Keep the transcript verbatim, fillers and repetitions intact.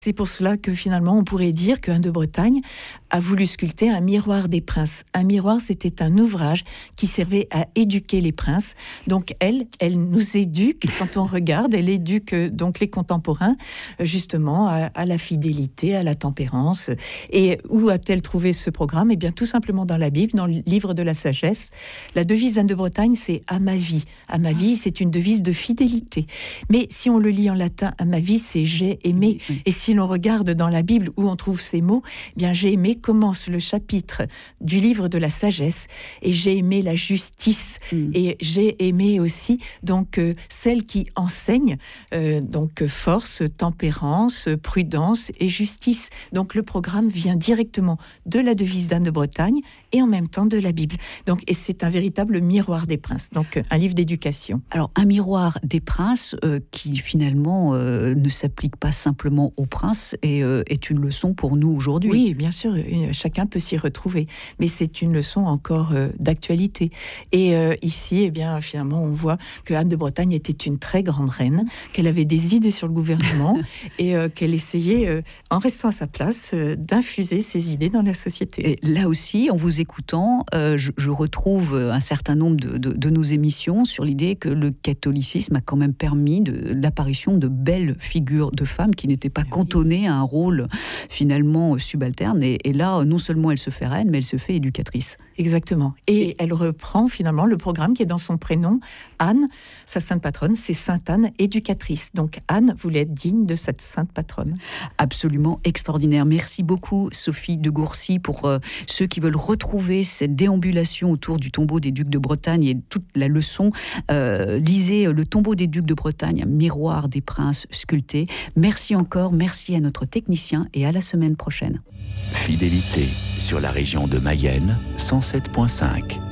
C'est pour cela que finalement on pourrait dire qu'Anne de Bretagne a voulu sculpter un miroir des princes. Un miroir, c'était un ouvrage qui servait à éduquer les princes. Donc elle, elle nous éduque quand on regarde, elle éduque donc les contemporains justement à, à la fidélité, à la tempérance. Et où a-t-elle trouvé ce programme ? Eh bien tout simplement dans la Bible, dans le livre de la sagesse. La devise d'Anne de Bretagne, c'est « à ma vie ». À ma vie, c'est une devise de fidélité. Mais si on le lit en latin, à ma vie, c'est « j'ai aimé ». Et si l'on regarde dans la Bible où on trouve ces mots, eh bien j'ai aimé commence le chapitre du livre de la sagesse et j'ai aimé la justice mmh. et j'ai aimé aussi donc euh, celle qui enseigne euh, donc force, tempérance, prudence et justice. Donc le programme vient directement de la devise d'Anne de Bretagne et en même temps de la Bible. Donc et c'est un véritable miroir des princes. Donc un livre d'éducation. Alors un miroir des princes euh, qui finalement euh, ne s'applique pas simplement aux princes et euh, est une leçon pour nous aujourd'hui. Oui, bien sûr, une, chacun peut s'y retrouver, mais c'est une leçon encore euh, d'actualité. Et euh, ici, eh bien, finalement, on voit que Anne de Bretagne était une très grande reine, qu'elle avait des idées sur le gouvernement et euh, qu'elle essayait, euh, en restant à sa place, euh, d'infuser ses idées dans la société. Et là aussi, en vous écoutant, euh, je, je retrouve un certain nombre de, de, de nos émissions sur l'idée que le catholicisme a quand même permis de, l'apparition de belles figures de femmes qui n'étaient pas cantonnées à un rôle finalement subalterne. Et, et là, non seulement elle se fait reine, mais elle se fait éducatrice. Exactement. Et, et elle reprend finalement le programme qui est dans son prénom. Anne, sa sainte patronne, c'est Sainte Anne, éducatrice. Donc Anne voulait être digne de cette sainte patronne. Absolument extraordinaire. Merci beaucoup Sophie de Gourcy pour euh, ceux qui veulent retrouver cette déambulation autour du tombeau des ducs de Bretagne et toute la leçon. Euh, lisez Le tombeau des ducs de Bretagne, un miroir des princes sculptés. Merci encore, merci à notre technicien et à la semaine prochaine. Fidélité sur la région de Mayenne, cent sept virgule cinq.